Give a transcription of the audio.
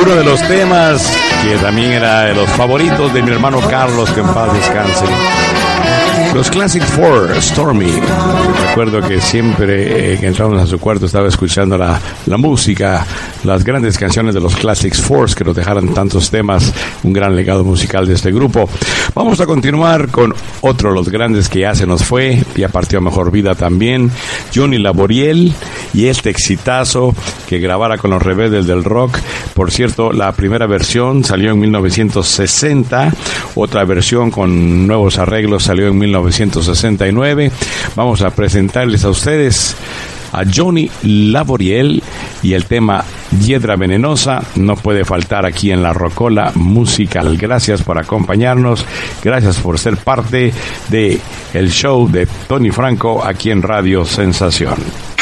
uno de los temas que también era de los favoritos de mi hermano Carlos, que en paz descanse. Los Classic Four, Stormy. Recuerdo que siempre que entramos a su cuarto estaba escuchando la música, las grandes canciones de los Classic Four que nos dejaron tantos temas, un gran legado musical de este grupo. Vamos a continuar con otro de los grandes que ya se nos fue, ya partió a mejor vida también, Johnny Laboriel, y este exitazo que grabara con los Rebeldes del Rock. Por cierto, la primera versión salió en 1960, otra versión con nuevos arreglos salió en 1969. Vamos a presentarles a ustedes a Johnny Laboriel y el tema Hiedra Venenosa. No puede faltar aquí en La Rocola Musical. Gracias por acompañarnos, gracias por ser parte de el show de Tony Franco aquí en Radio Sensación.